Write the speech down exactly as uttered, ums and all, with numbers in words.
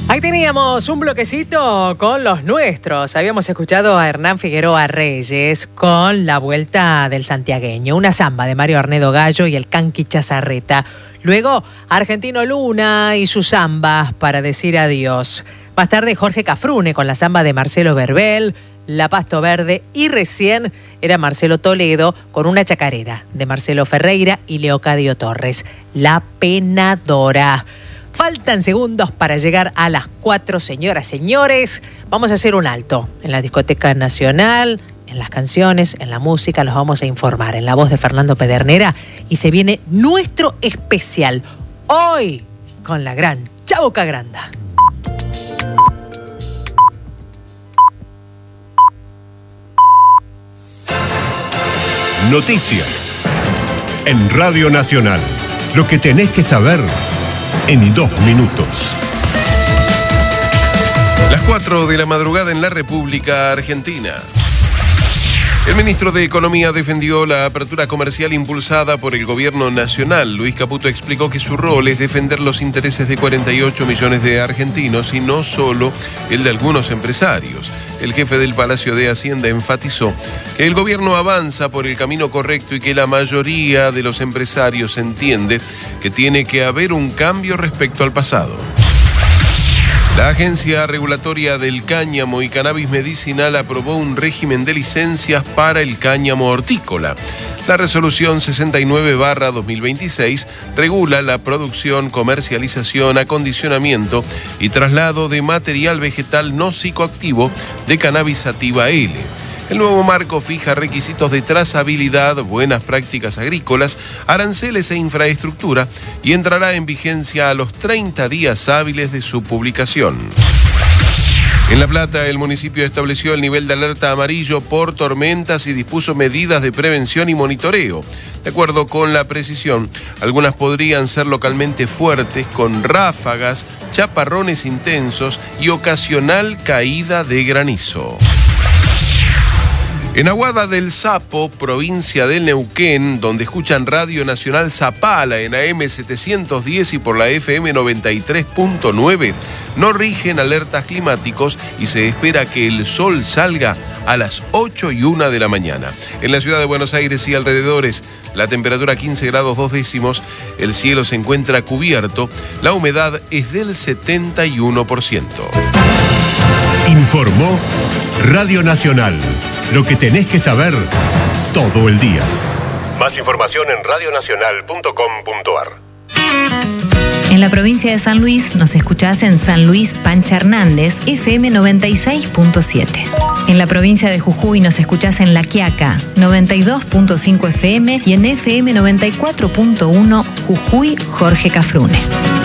Ahí teníamos un bloquecito con los nuestros. Habíamos escuchado a Hernán Figueroa Reyes con La Vuelta del Santiagueño, una samba de Mario Arnedo Gallo y el Canqui Chazarreta. Luego, Argentino Luna y sus zambas para decir adiós. Más tarde, Jorge Cafrune con la samba de Marcelo Verbel, La Pasto Verde, y recién era Marcelo Toledo con una chacarera de Marcelo Ferreira y Leocadio Torres, La Penadora. Faltan segundos para llegar a las cuatro, señoras, señores. Vamos a hacer un alto en la Discoteca Nacional, en las canciones, en la música. Los vamos a informar en la voz de Fernando Pedernera. Y se viene nuestro especial hoy con la gran Chabuca Granda. Noticias en Radio Nacional. Lo que tenés que saber en dos minutos. Las cuatro de la madrugada en la República Argentina. El ministro de Economía defendió la apertura comercial impulsada por el gobierno nacional. Luis Caputo explicó que su rol es defender los intereses de cuarenta y ocho millones de argentinos y no solo el de algunos empresarios. El jefe del Palacio de Hacienda enfatizó que el gobierno avanza por el camino correcto y que la mayoría de los empresarios entiende que tiene que haber un cambio respecto al pasado. La Agencia Regulatoria del Cáñamo y Cannabis Medicinal aprobó un régimen de licencias para el cáñamo hortícola. La resolución sesenta y nueve barra dos mil veintiséis regula la producción, comercialización, acondicionamiento y traslado de material vegetal no psicoactivo de cannabis sativa L. El nuevo marco fija requisitos de trazabilidad, buenas prácticas agrícolas, aranceles e infraestructura y entrará en vigencia a los treinta días hábiles de su publicación. En La Plata, el municipio estableció el nivel de alerta amarillo por tormentas y dispuso medidas de prevención y monitoreo. De acuerdo con la precisión, algunas podrían ser localmente fuertes con ráfagas, chaparrones intensos y ocasional caída de granizo. En Aguada del Sapo, provincia del Neuquén, donde escuchan Radio Nacional Zapala en A M setecientos diez y por la F M noventa y tres punto nueve, no rigen alertas climáticos y se espera que el sol salga a las ocho y una de la mañana. En la ciudad de Buenos Aires y alrededores, la temperatura quince grados dos décimos, el cielo se encuentra cubierto, la humedad es del setenta y uno por ciento. Informó Radio Nacional. Lo que tenés que saber todo el día. Más información en radio nacional punto com punto a r. En la provincia de San Luis nos escuchás en San Luis Pancha Hernández, F M noventa y seis punto siete. En la provincia de Jujuy nos escuchás en La Quiaca, noventa y dos punto cinco F M y en F M noventa y cuatro punto uno Jujuy Jorge Cafrune.